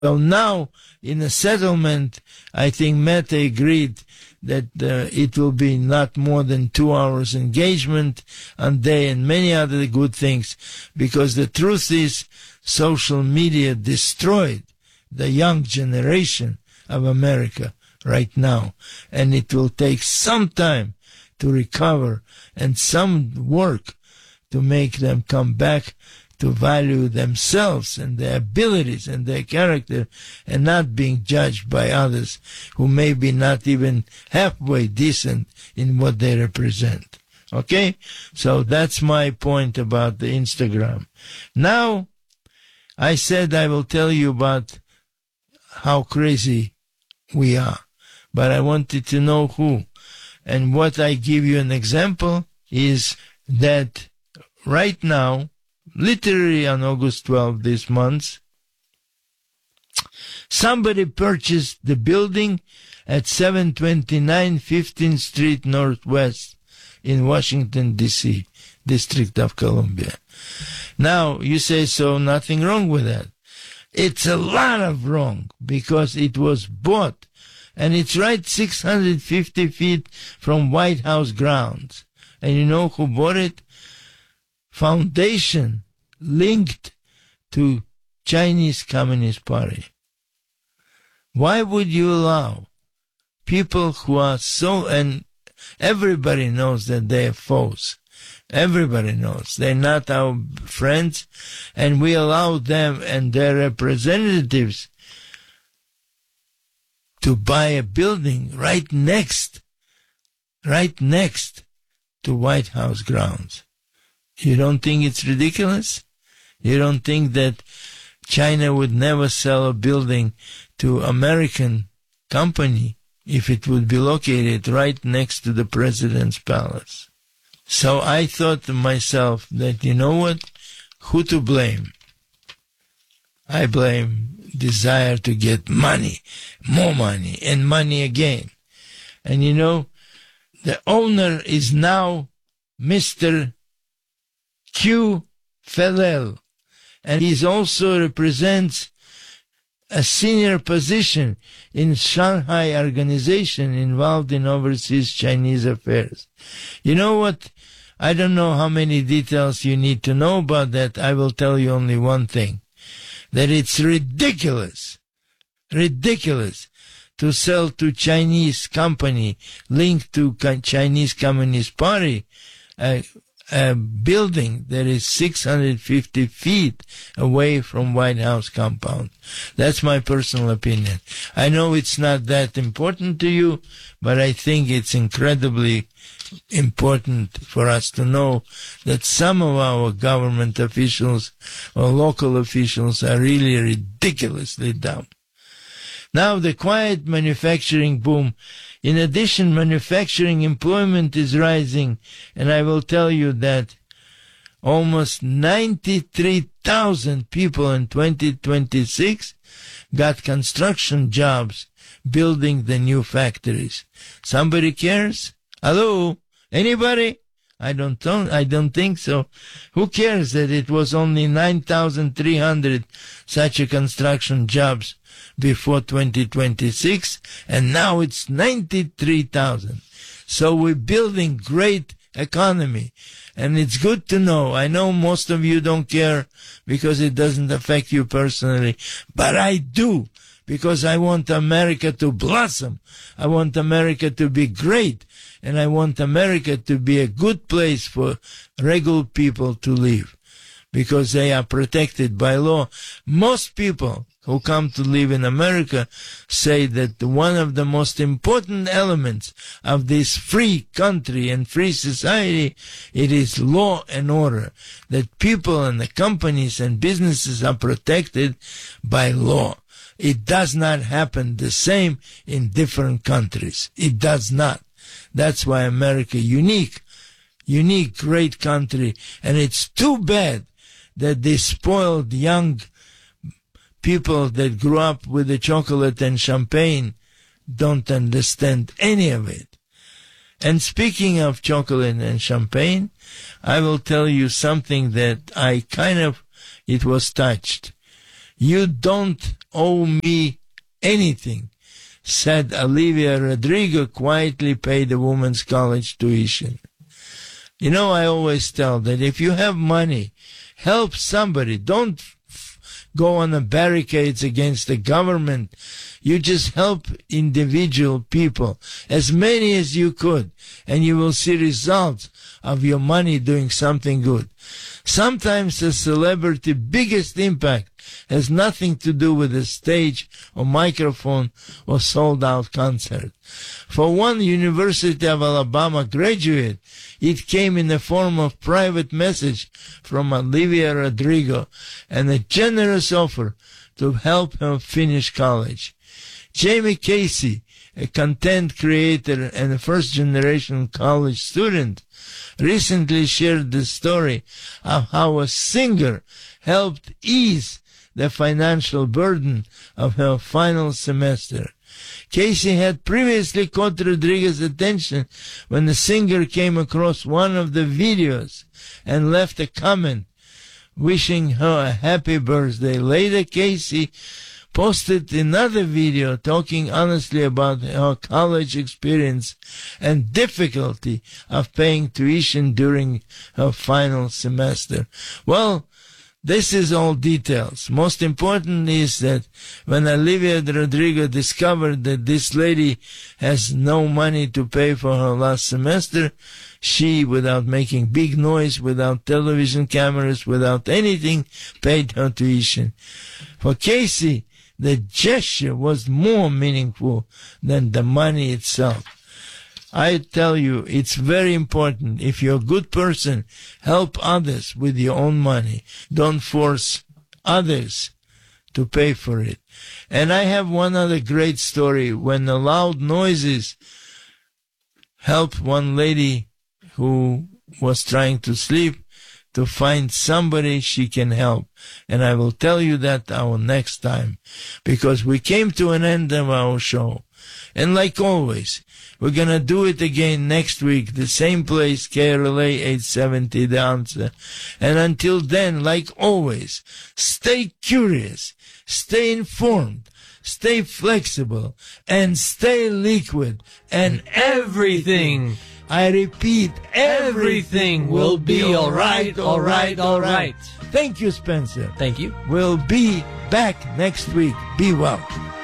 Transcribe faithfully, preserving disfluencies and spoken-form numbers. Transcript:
Well, now, in a settlement, I think Meta agreed that uh, it will be not more than two hours engagement a day and many other good things, because the truth is social media destroyed the young generation of America right now, and it will take some time to recover and some work to make them come back to value themselves and their abilities and their character, and not being judged by others who may be not even halfway decent in what they represent. Okay? So that's my point about the Instagram. Now, I said I will tell you about how crazy we are, but I wanted to know who. And what I give you an example is that right now, literally on August twelfth this month, somebody purchased the building at seven twenty-nine fifteenth Street Northwest in Washington, D C, District of Columbia. Now, you say, so nothing wrong with that. It's a lot of wrong, because it was bought, and it's right six hundred fifty feet from White House grounds. And you know who bought it? Foundation linked to Chinese Communist Party. Why would you allow people who are so, and everybody knows that they're foes. Everybody knows they're not our friends, and we allow them and their representatives to buy a building right next, right next to White House grounds. You don't think it's ridiculous? You don't think that China would never sell a building to American company if it would be located right next to the president's palace? So I thought to myself that, you know what? Who to blame? I blame desire to get money, more money, and money again. And you know, the owner is now Mister Q Fellel, and he also represents a senior position in Shanghai organization involved in overseas Chinese affairs. You know what? I don't know how many details you need to know about that. I will tell you only one thing, that it's ridiculous, ridiculous to sell to Chinese company linked to Chinese Communist Party a, a building that is six hundred fifty feet away from White House compound. That's my personal opinion. I know it's not that important to you, but I think it's incredibly important for us to know that some of our government officials or local officials are really ridiculously dumb. Now, the quiet manufacturing boom. In addition, manufacturing employment is rising, and I will tell you that almost ninety-three thousand people in twenty twenty-six got construction jobs building the new factories. Somebody cares? Hello? Anybody? I don't, don't, I don't think so. Who cares that it was only nine thousand three hundred such a construction jobs before twenty twenty-six, and now it's ninety-three thousand. So we're building great economy, and it's good to know. I know most of you don't care because it doesn't affect you personally, but I do, because I want America to blossom. I want America to be great, and I want America to be a good place for regular people to live, because they are protected by law. Most people who come to live in America say that one of the most important elements of this free country and free society, it is law and order, that people and the companies and businesses are protected by law. It does not happen the same in different countries. It does not. That's why America unique, unique, great country. And it's too bad that they spoiled young people that grew up with the chocolate and champagne don't understand any of it. And speaking of chocolate and champagne, I will tell you something that I kind of, it was touched. You don't owe me anything, said Olivia Rodrigo, quietly paid the woman's college tuition. You know, I always tell that if you have money, help somebody. Don't f- go on the barricades against the government. You just help individual people, as many as you could, and you will see results of your money doing something good. Sometimes the celebrity biggest impact has nothing to do with the stage or microphone or sold out concert. For one University of Alabama graduate, it came in the form of private message from Olivia Rodrigo and a generous offer to help her finish college. Jamie Casey, a content creator and a first-generation college student, recently shared the story of how a singer helped ease the financial burden of her final semester. Casey had previously caught Rodriguez's attention when the singer came across one of the videos and left a comment wishing her a happy birthday. Later, Casey posted another video talking honestly about her college experience and difficulty of paying tuition during her final semester. Well, this is all details. Most important is that when Olivia Rodrigo discovered that this lady has no money to pay for her last semester, she, without making big noise, without television cameras, without anything, paid her tuition. For Casey, the gesture was more meaningful than the money itself. I tell you, it's very important. If you're a good person, help others with your own money. Don't force others to pay for it. And I have one other great story. When the loud noises helped one lady who was trying to sleep to find somebody she can help. And I will tell you that our next time, because we came to an end of our show. And like always, we're going to do it again next week, the same place, K R L A eight seventy, The Answer. And until then, like always, stay curious, stay informed, stay flexible, and stay liquid. And everything, I repeat, everything will be all right, all right, all right. Thank you, Spencer. Thank you. We'll be back next week. Be well.